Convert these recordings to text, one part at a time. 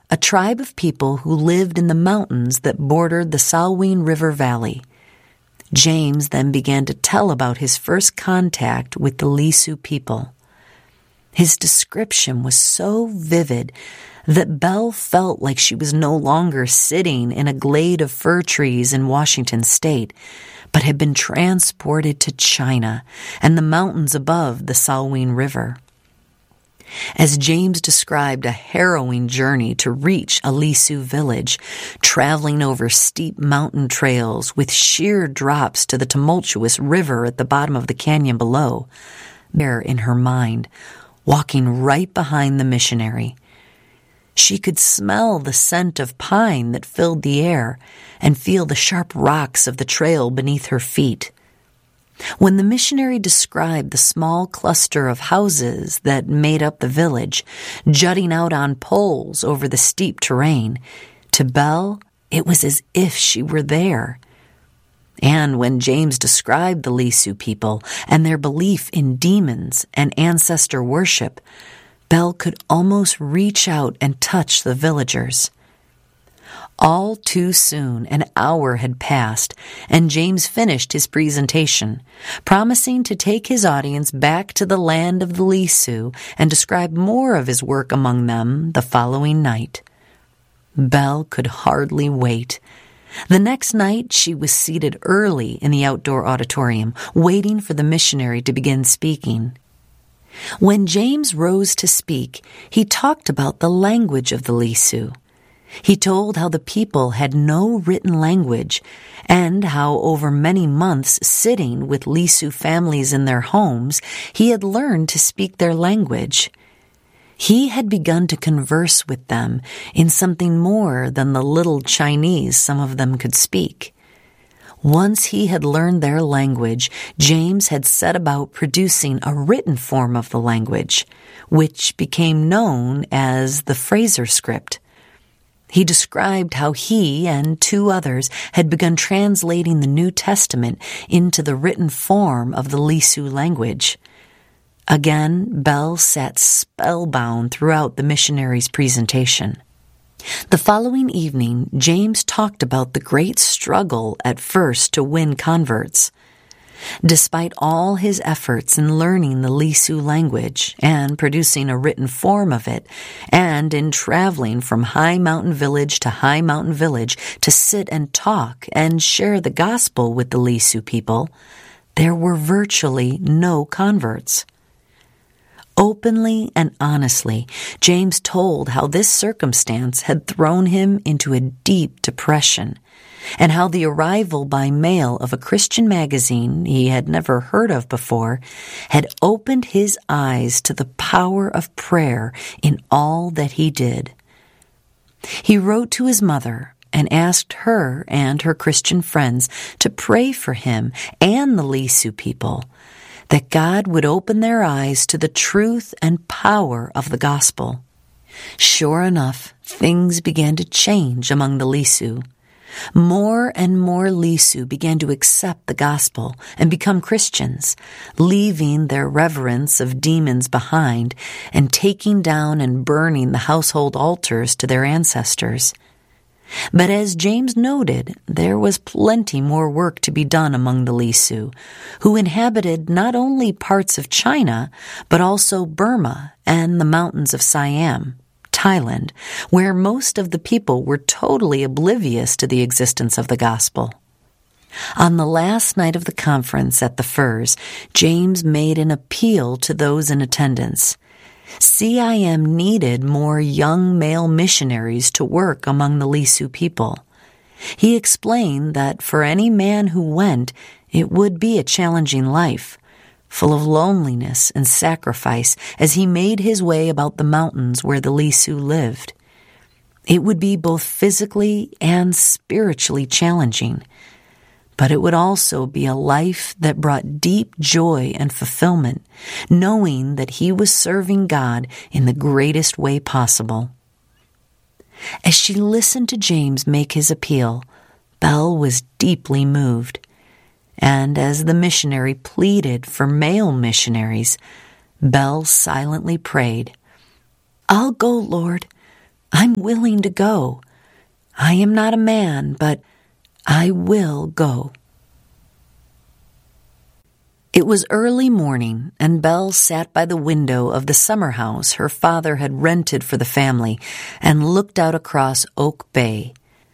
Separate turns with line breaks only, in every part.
a tribe of people who lived in the mountains that bordered the Salween River Valley. James then began to tell about his first contact with the Lisu people. His description was so vivid that Belle felt like she was no longer sitting in a glade of fir trees in Washington state, but had been transported to China and the mountains above the Salween River. As James described a harrowing journey to reach a Lisu village, traveling over steep mountain trails with sheer drops to the tumultuous river at the bottom of the canyon below, there in her mind, walking right behind the missionary. She could smell the scent of pine that filled the air and feel the sharp rocks of the trail beneath her feet. When the missionary described the small cluster of houses that made up the village, jutting out on poles over the steep terrain, to Belle, it was as if she were there. And when James described the Lisu people and their belief in demons and ancestor worship, Belle could almost reach out and touch the villagers. All too soon, an hour had passed, and James finished his presentation, promising to take his audience back to the land of the Lisu and describe more of his work among them the following night. Belle could hardly wait. The next night, she was seated early in the outdoor auditorium, waiting for the missionary to begin speaking. When James rose to speak, he talked about the language of the Lisu. He told how the people had no written language and how over many months sitting with Lisu families in their homes, he had learned to speak their language. He had begun to converse with them in something more than the little Chinese some of them could speak. Once he had learned their language, James had set about producing a written form of the language, which became known as the Fraser script. He described how he and two others had begun translating the New Testament into the written form of the Lisu language. Again, Belle sat spellbound throughout the missionary's presentation. The following evening, James talked about the great struggle at first to win converts. Despite all his efforts in learning the Lisu language and producing a written form of it, and in traveling from high mountain village to high mountain village to sit and talk and share the gospel with the Lisu people, there were virtually no converts. Openly and honestly, James told how this circumstance had thrown him into a deep depression, and how the arrival by mail of a Christian magazine he had never heard of before had opened his eyes to the power of prayer in all that he did. He wrote to his mother and asked her and her Christian friends to pray for him and the Lisu people, that God would open their eyes to the truth and power of the gospel. Sure enough, things began to change among the Lisu. More and more Lisu began to accept the gospel and become Christians, leaving their reverence of demons behind and taking down and burning the household altars to their ancestors. But as James noted, there was plenty more work to be done among the Lisu, who inhabited not only parts of China, but also Burma and the mountains of Siam, Thailand, where most of the people were totally oblivious to the existence of the gospel. On the last night of the conference at the Firs, James made an appeal to those in attendance. CIM needed more young male missionaries to work among the Lisu people. He explained that for any man who went, it would be a challenging life, full of loneliness and sacrifice as he made his way about the mountains where the Lisu lived. It would be both physically and spiritually challenging, but it would also be a life that brought deep joy and fulfillment, knowing that he was serving God in the greatest way possible. As she listened to James make his appeal, Belle was deeply moved. And as the missionary pleaded for male missionaries, Belle silently prayed, "I'll go, Lord, I'm willing to go. I am not a man, but I will go." It was early morning, and Belle sat by the window of the summer house her father had rented for the family and looked out across Oak Bay.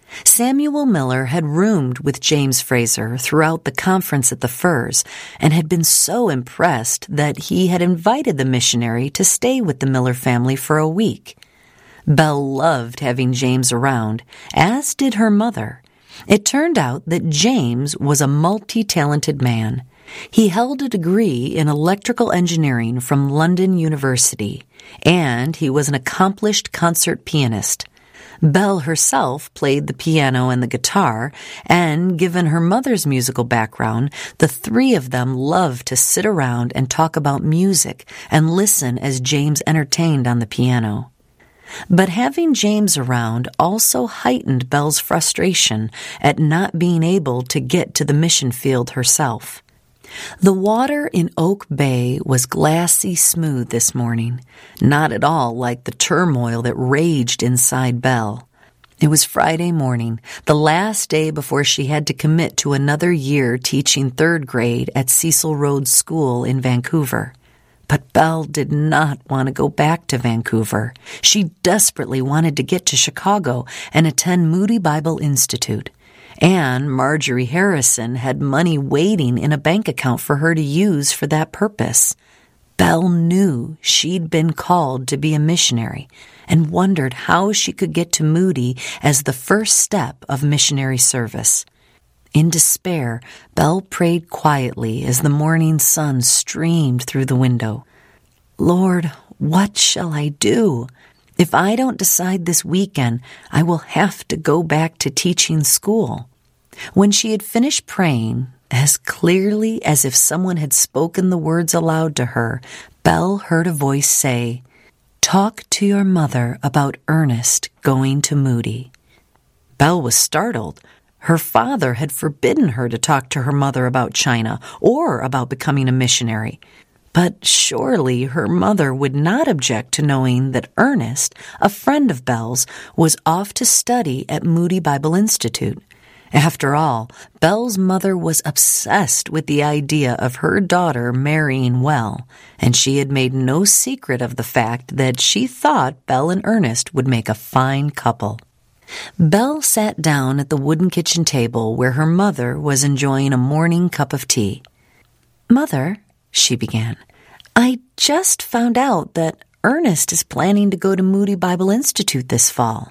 Samuel Miller had roomed with James Fraser throughout the conference at the Firs and had been so impressed that he had invited the missionary to stay with the Miller family for a week. Belle loved having James around, as did her mother. It turned out that James was a multi-talented man. He held a degree in electrical engineering from London University, and he was an accomplished concert pianist. Belle herself played the piano and the guitar, and given her mother's musical background, the three of them loved to sit around and talk about music and listen as James entertained on the piano. But having James around also heightened Belle's frustration at not being able to get to the mission field herself. The water in Oak Bay was glassy smooth this morning, not at all like the turmoil that raged inside Belle. It was Friday morning, the last day before she had to commit to another year teaching third grade at Cecil Rhodes School in Vancouver. But Belle did not want to go back to Vancouver. She desperately wanted to get to Chicago and attend Moody Bible Institute. And Marjorie Harrison had money waiting in a bank account for her to use for that purpose. Belle knew she'd been called to be a missionary and wondered how she could get to Moody as the first step of missionary service. In despair, Belle prayed quietly as the morning sun streamed through the window. "Lord, what shall I do? If I don't decide this weekend, I will have to go back to teaching school." When she had finished praying, as clearly as if someone had spoken the words aloud to her, Belle heard a voice say, "Talk to your mother about Ernest going to Moody." Belle was startled. Her father had forbidden her to talk to her mother about China or about becoming a missionary. But surely her mother would not object to knowing that Ernest, a friend of Belle's, was off to study at Moody Bible Institute. After all, Belle's mother was obsessed with the idea of her daughter marrying well, and she had made no secret of the fact that she thought Belle and Ernest would make a fine couple. Belle sat down at the wooden kitchen table where her mother was enjoying a morning cup of tea. "Mother," she began, "I just found out that Ernest is planning to go to Moody Bible Institute this fall.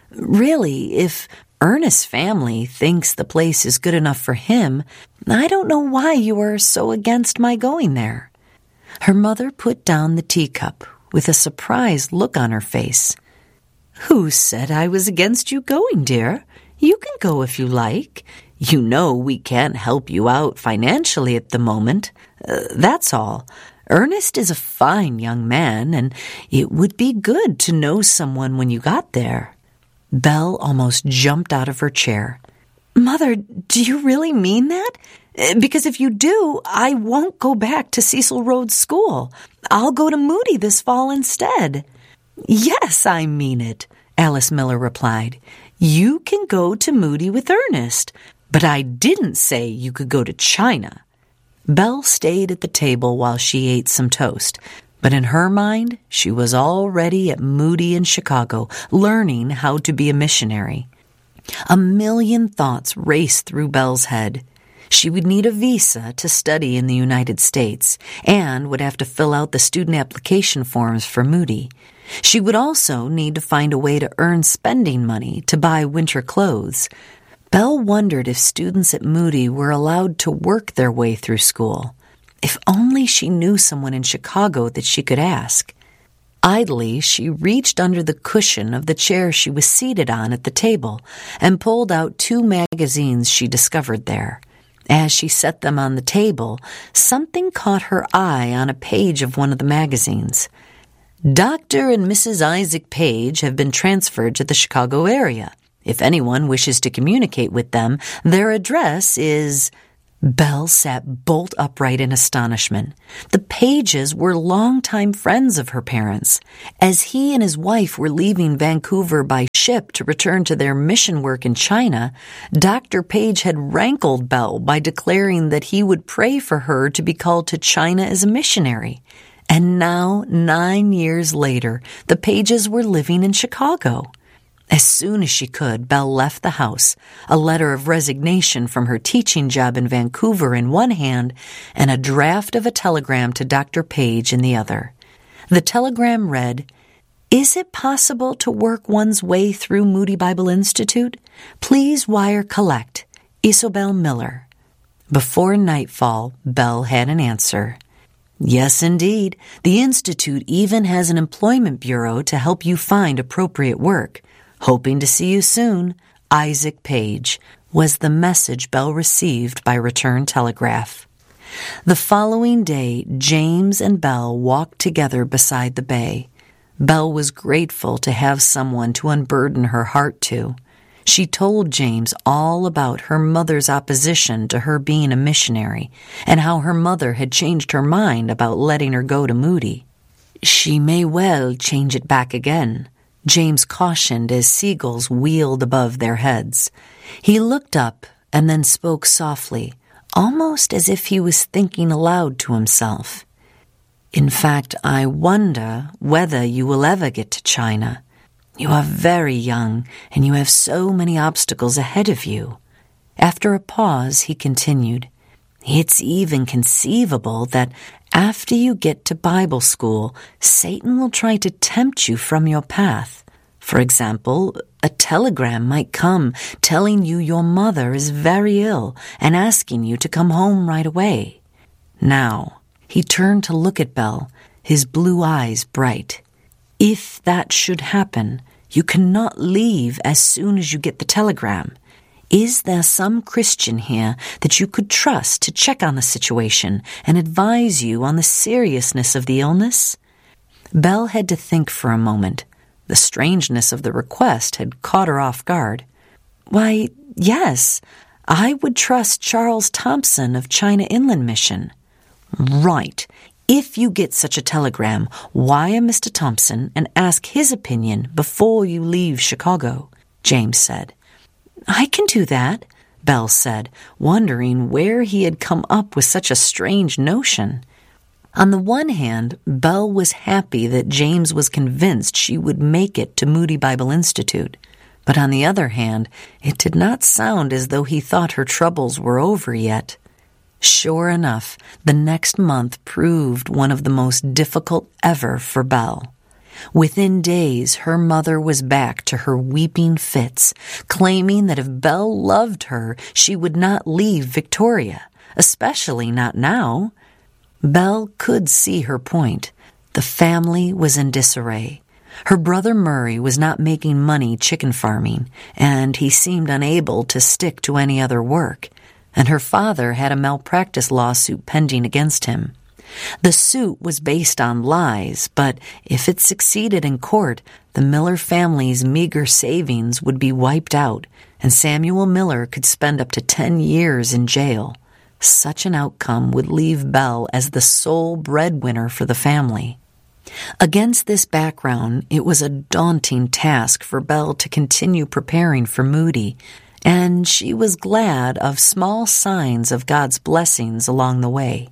Really, if Ernest's family thinks the place is good enough for him, I don't know why you are so against my going there." Her mother put down the teacup with a surprised look on her face. "Who said I was against you going, dear? You can go if you like. You know we can't help you out financially at the moment. That's all. Ernest is a fine young man, and it would be good to know someone when you got there." Belle almost jumped out of her chair. "Mother, do you really mean that? Because if you do, I won't go back to Cecil Rhodes School. I'll go to Moody this fall instead." "Yes, I mean it," Alice Miller replied. "You can go to Moody with Ernest, but I didn't say you could go to China." Belle stayed at the table while she ate some toast, but in her mind, she was already at Moody in Chicago, learning how to be a missionary. A million thoughts raced through Belle's head. She would need a visa to study in the United States and would have to fill out the student application forms for Moody. She would also need to find a way to earn spending money to buy winter clothes. Belle wondered if students at Moody were allowed to work their way through school. If only she knew someone in Chicago that she could ask. Idly, she reached under the cushion of the chair she was seated on at the table and pulled out 2 magazines she discovered there. As she set them on the table, something caught her eye on a page of one of the magazines. "Dr. and Mrs. Isaac Page have been transferred to the Chicago area. If anyone wishes to communicate with them, their address is..." Belle sat bolt upright in astonishment. The Pages were longtime friends of her parents. As he and his wife were leaving Vancouver by ship to return to their mission work in China, Dr. Page had rankled Belle by declaring that he would pray for her to be called to China as a missionary. And now, 9 years later, the Pages were living in Chicago. As soon as she could, Belle left the house, a letter of resignation from her teaching job in Vancouver in one hand and a draft of a telegram to Dr. Page in the other. The telegram read, "Is it possible to work one's way through Moody Bible Institute? Please wire collect. Isobel Miller." Before nightfall, Belle had an answer. "Yes, indeed. The Institute even has an employment bureau to help you find appropriate work. Hoping to see you soon, Isaac Page," was the message Belle received by return telegraph. The following day, James and Belle walked together beside the bay. Belle was grateful to have someone to unburden her heart to. She told James all about her mother's opposition to her being a missionary and how her mother had changed her mind about letting her go to Moody. "She may well change it back again," James cautioned as seagulls wheeled above their heads. He looked up and then spoke softly, almost as if he was thinking aloud to himself. "In fact, I wonder whether you will ever get to China. You are very young, and you have so many obstacles ahead of you." After a pause, he continued, "It's even conceivable that after you get to Bible school, Satan will try to tempt you from your path. For example, a telegram might come telling you your mother is very ill and asking you to come home right away." Now, he turned to look at Belle, his blue eyes bright. "If that should happen, you cannot leave as soon as you get the telegram. Is there some Christian here that you could trust to check on the situation and advise you on the seriousness of the illness?" Belle had to think for a moment. The strangeness of the request had caught her off guard. "Why, yes, I would trust Charles Thompson of China Inland Mission." "Right. If you get such a telegram, wire Mr. Thompson and ask his opinion before you leave Chicago," James said. "I can do that," Belle said, wondering where he had come up with such a strange notion. On the one hand, Belle was happy that James was convinced she would make it to Moody Bible Institute. But on the other hand, it did not sound as though he thought her troubles were over yet. Sure enough, the next month proved one of the most difficult ever for Belle. Within days, her mother was back to her weeping fits, claiming that if Belle loved her, she would not leave Victoria, especially not now. Belle could see her point. The family was in disarray. Her brother Murray was not making money chicken farming, and he seemed unable to stick to any other work, and her father had a malpractice lawsuit pending against him. The suit was based on lies, but if it succeeded in court, the Miller family's meager savings would be wiped out, and Samuel Miller could spend up to 10 years in jail. Such an outcome would leave Belle as the sole breadwinner for the family. Against this background, it was a daunting task for Belle to continue preparing for Moody, and she was glad of small signs of God's blessings along the way.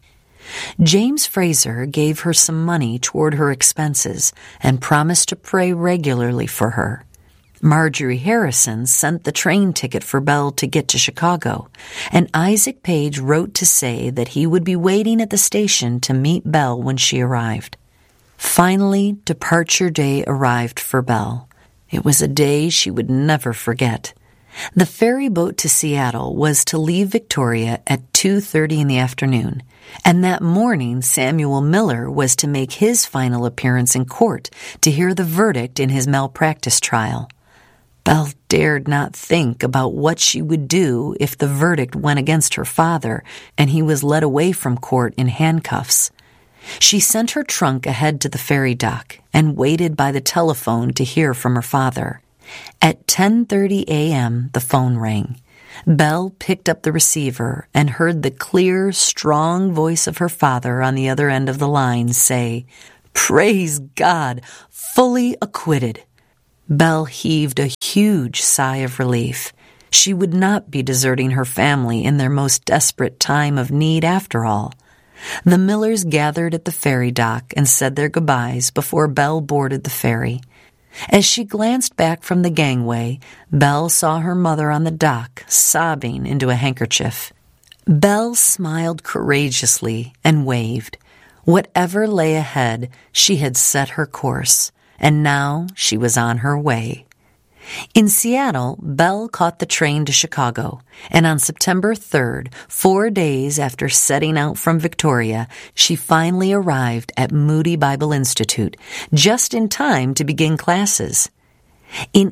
James Fraser gave her some money toward her expenses and promised to pray regularly for her. Marjorie Harrison sent the train ticket for Belle to get to Chicago, and Isaac Page wrote to say that he would be waiting at the station to meet Belle when she arrived. Finally, departure day arrived for Belle. It was a day she would never forget. The ferry boat to Seattle was to leave Victoria at 2:30 in the afternoon, and that morning Samuel Miller was to make his final appearance in court to hear the verdict in his malpractice trial. Belle dared not think about what she would do if the verdict went against her father and he was led away from court in handcuffs. She sent her trunk ahead to the ferry dock and waited by the telephone to hear from her father. At 10:30 a.m., the phone rang. Belle picked up the receiver and heard the clear, strong voice of her father on the other end of the line say, "Praise God, fully acquitted." Belle heaved a huge sigh of relief. She would not be deserting her family in their most desperate time of need after all. The Millers gathered at the ferry dock and said their goodbyes before Belle boarded the ferry. As she glanced back from the gangway, Belle saw her mother on the dock, sobbing into a handkerchief. Belle smiled courageously and waved. Whatever lay ahead, she had set her course, and now she was on her way. In Seattle, Belle caught the train to Chicago, and on September 3rd, 4 days after setting out from Victoria, she finally arrived at Moody Bible Institute, just in time to begin classes. In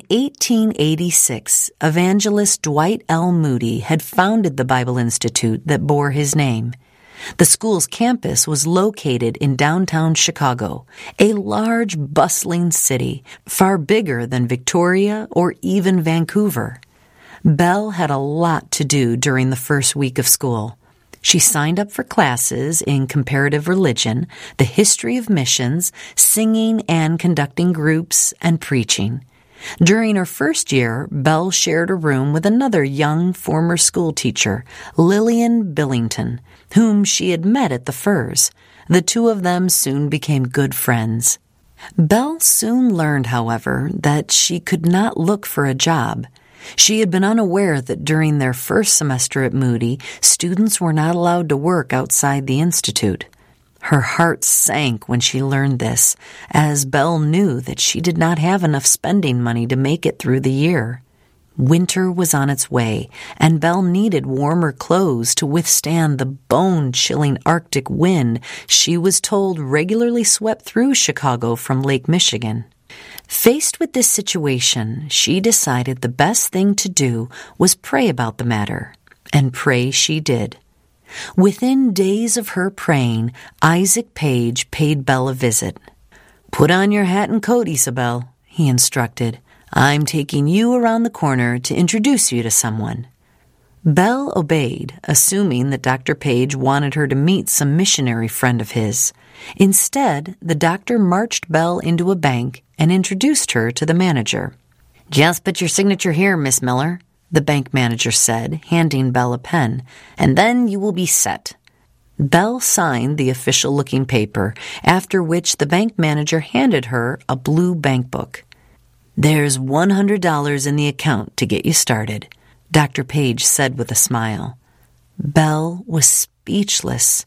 1886, evangelist Dwight L. Moody had founded the Bible Institute that bore his name. The school's campus was located in downtown Chicago, a large, bustling city, far bigger than Victoria or even Vancouver. Belle had a lot to do during the first week of school. She signed up for classes in comparative religion, the history of missions, singing and conducting groups, and preaching. During her first year, Belle shared a room with another young former school teacher, Lillian Billington, whom she had met at the Firs. The two of them soon became good friends. Belle soon learned, however, that she could not look for a job. She had been unaware that during their first semester at Moody, students were not allowed to work outside the institute. Her heart sank when she learned this, as Belle knew that she did not have enough spending money to make it through the year. Winter was on its way, and Belle needed warmer clothes to withstand the bone-chilling Arctic wind she was told regularly swept through Chicago from Lake Michigan. Faced with this situation, she decided the best thing to do was pray about the matter, and pray she did. Within days of her praying, Isaac Page paid Belle a visit. "Put on your hat and coat, Isabel," he instructed. "I'm taking you around the corner to introduce you to someone." Belle obeyed, assuming that Dr. Page wanted her to meet some missionary friend of his. Instead, the doctor marched Belle into a bank and introduced her to the manager. "Just put your signature here, Miss Miller," the bank manager said, handing Belle a pen, "and then you will be set." Belle signed the official-looking paper, after which the bank manager handed her a blue bank book. "There's $100 in the account to get you started," Dr. Page said with a smile. Belle was speechless.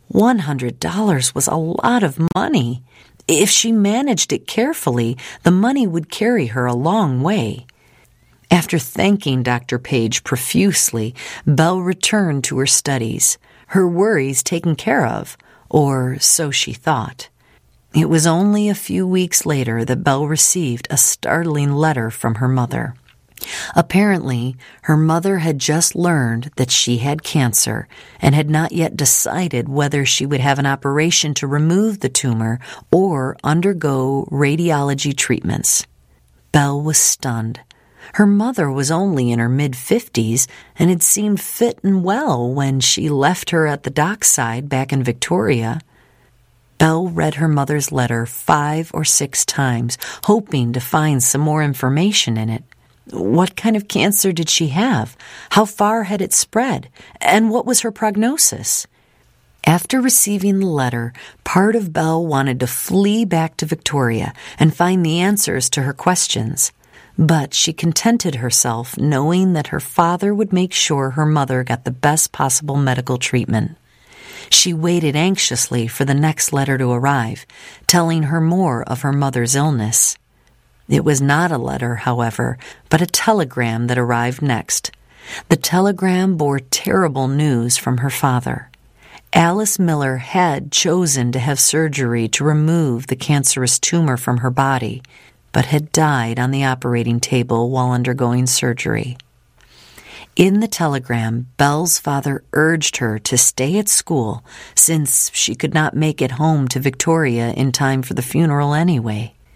$100 was a lot of money. If she managed it carefully, the money would carry her a long way. After thanking Dr. Page profusely, Belle returned to her studies, her worries taken care of, or so she thought. It was only a few weeks later that Belle received a startling letter from her mother. Apparently, her mother had just learned that she had cancer and had not yet decided whether she would have an operation to remove the tumor or undergo radiology treatments. Belle was stunned. Her mother was only in her mid-50s and had seemed fit and well when she left her at the dockside back in Victoria. Belle read her mother's letter 5 or 6 times, hoping to find some more information in it. What kind of cancer did she have? How far had it spread? And what was her prognosis? After receiving the letter, part of Belle wanted to flee back to Victoria and find the answers to her questions. But she contented herself knowing that her father would make sure her mother got the best possible medical treatment. She waited anxiously for the next letter to arrive, telling her more of her mother's illness. It was not a letter, however, but a telegram that arrived next. The telegram bore terrible news from her father. Alice Miller had chosen to have surgery to remove the cancerous tumor from her body, but had died on the operating table while undergoing surgery. In the telegram, Belle's father urged her to stay at school since she could not make it home to Victoria in time for the funeral anyway.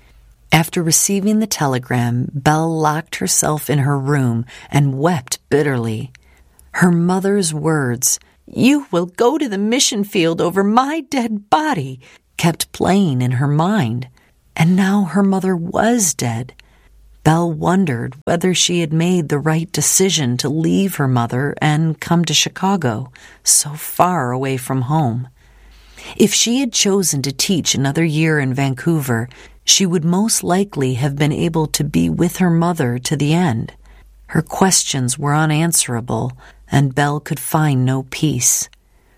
After receiving the telegram, Belle locked herself in her room and wept bitterly. Her mother's words, "You will go to the mission field over my dead body," kept playing in her mind. And now her mother was dead. Belle wondered whether she had made the right decision to leave her mother and come to Chicago, so far away from home. If she had chosen to teach another year in Vancouver, she would most likely have been able to be with her mother to the end. Her questions were unanswerable, and Belle could find no peace.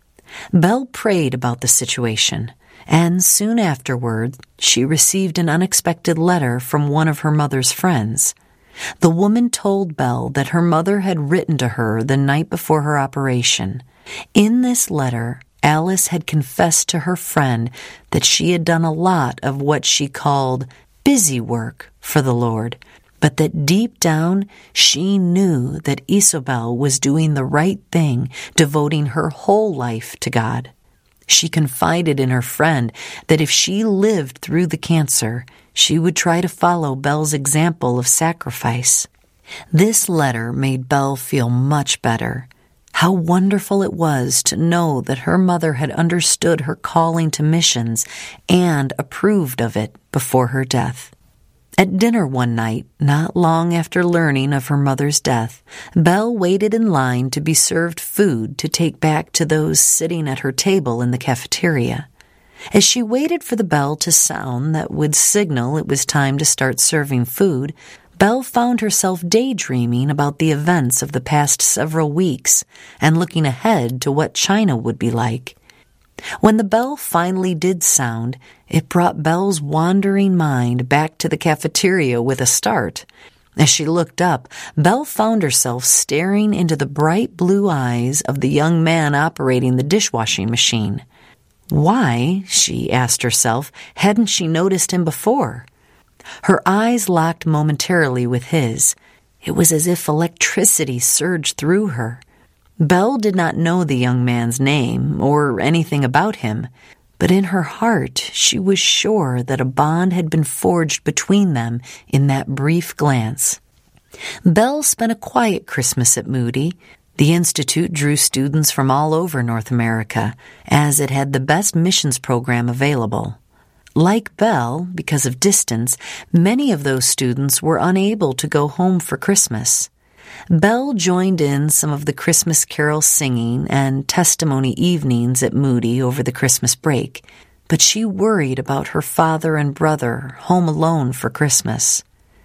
Belle prayed about the situation, and soon afterward she received an unexpected letter from one of her mother's friends. The woman told Belle that her mother had written to her the night before her operation. In this letter, Alice had confessed to her friend that she had done a lot of what she called busy work for the Lord, but that deep down she knew that Isobel was doing the right thing, devoting her whole life to God. She confided in her friend that if she lived through the cancer, she would try to follow Belle's example of sacrifice. This letter made Belle feel much better. How wonderful it was to know that her mother had understood her calling to missions and approved of it before her death. At dinner one night, not long after learning of her mother's death, Belle waited in line to be served food to take back to those sitting at her table in the cafeteria. As she waited for the bell to sound that would signal it was time to start serving food, Belle found herself daydreaming about the events of the past several weeks and looking ahead to what China would be like. When the bell finally did sound, it brought Belle's wandering mind back to the cafeteria with a start. As she looked up, Belle found herself staring into the bright blue eyes of the young man operating the dishwashing machine. Why, she asked herself, hadn't she noticed him before? Her eyes locked momentarily with his. It was as if electricity surged through her. Belle did not know the young man's name or anything about him, but in her heart she was sure that a bond had been forged between them in that brief glance. Belle spent a quiet Christmas at Moody. The Institute drew students from all over North America, as it had the best missions program available. Like Belle, because of distance, many of those students were unable to go home for Christmas. Belle joined in some of the Christmas carol singing and testimony evenings at Moody over the Christmas break, but she worried about her father and brother home alone for Christmas.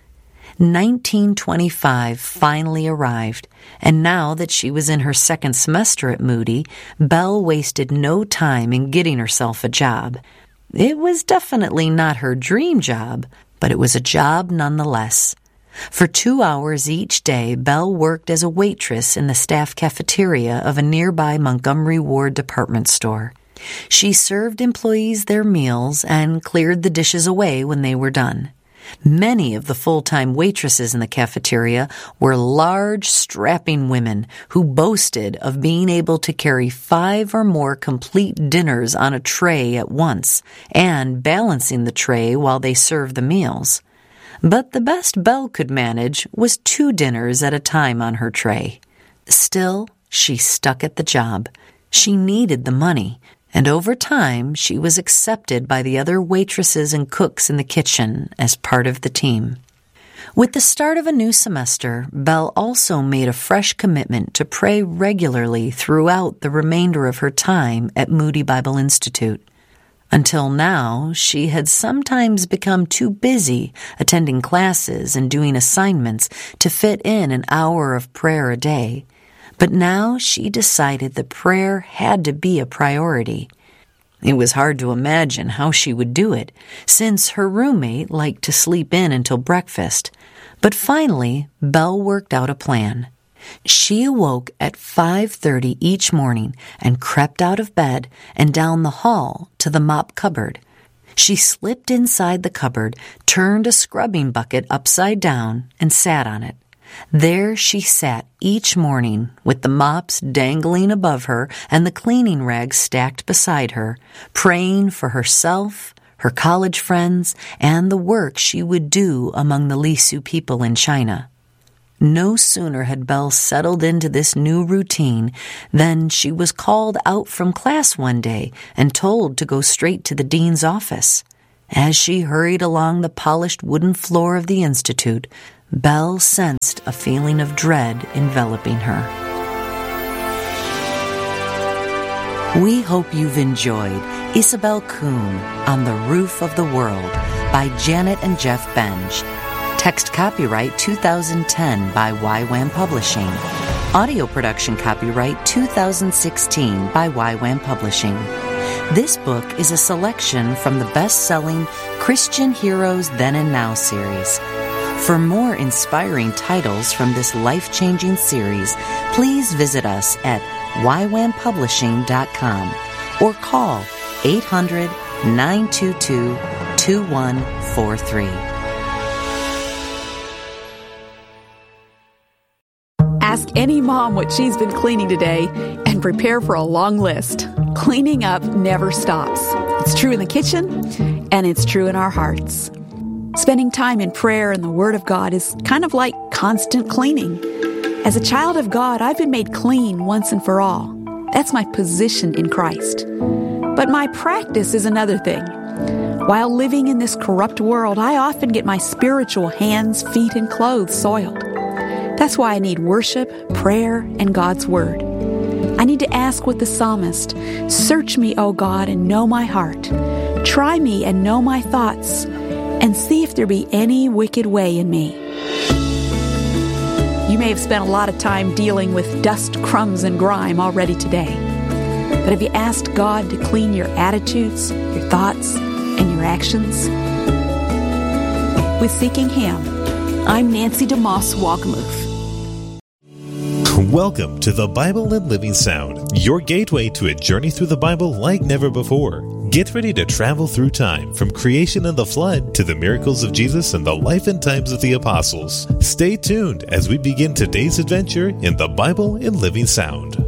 1925 finally arrived, and now that she was in her second semester at Moody, Belle wasted no time in getting herself a job. It was definitely not her dream job, but it was a job nonetheless. For 2 hours each day, Belle worked as a waitress in the staff cafeteria of a nearby Montgomery Ward department store. She served employees their meals and cleared the dishes away when they were done. Many of the full-time waitresses in the cafeteria were large, strapping women who boasted of being able to carry 5 or more complete dinners on a tray at once and balancing the tray while they served the meals. But the best Belle could manage was 2 dinners at a time on her tray. Still, she stuck at the job. She needed the money, and over time she was accepted by the other waitresses and cooks in the kitchen as part of the team. With the start of a new semester, Belle also made a fresh commitment to pray regularly throughout the remainder of her time at Moody Bible Institute. Until now, she had sometimes become too busy attending classes and doing assignments to fit in an hour of prayer a day. But now she decided that prayer had to be a priority. It was hard to imagine how she would do it, since her roommate liked to sleep in until breakfast. But finally, Belle worked out a plan. She awoke at 5:30 each morning and crept out of bed and down the hall to the mop cupboard. She slipped inside the cupboard, turned a scrubbing bucket upside down, and sat on it. There she sat each morning with the mops dangling above her and the cleaning rags stacked beside her, praying for herself, her college friends, and the work she would do among the Lisu people in China. No sooner had Belle settled into this new routine than she was called out from class one day and told to go straight to the dean's office. As she hurried along the polished wooden floor of the institute, Belle sensed a feeling of dread enveloping her. We hope you've enjoyed Isabel Kuhn on the Roof of the World by Janet and Jeff Benj. Text copyright 2010 by YWAM Publishing. Audio production copyright 2016 by YWAM Publishing. This book is a selection from the best-selling Christian Heroes Then and Now series. For more inspiring titles from this life-changing series, please visit us at ywampublishing.com or call 800-922-2143.
Ask any mom what she's been cleaning today and prepare for a long list. Cleaning up never stops. It's true in the kitchen, and it's true in our hearts. Spending time in prayer and the Word of God is kind of like constant cleaning. As a child of God, I've been made clean once and for all. That's my position in Christ. But my practice is another thing. While living in this corrupt world, I often get my spiritual hands, feet, and clothes soiled. That's why I need worship, prayer, and God's Word. I need to ask with the psalmist, "Search me, O God, and know my heart. Try me and know my thoughts, and see if there be any wicked way in me." You may have spent a lot of time dealing with dust, crumbs, and grime already today. But have you asked God to clean your attitudes, your thoughts, and your actions? With Seeking Him, I'm Nancy DeMoss Walgamuth.
Welcome to the Bible and Living Sound, your gateway to a journey through the Bible like never before. Get ready to travel through time, from creation and the flood to the miracles of Jesus and the life and times of the apostles. Stay tuned as we begin today's adventure in the Bible and Living Sound.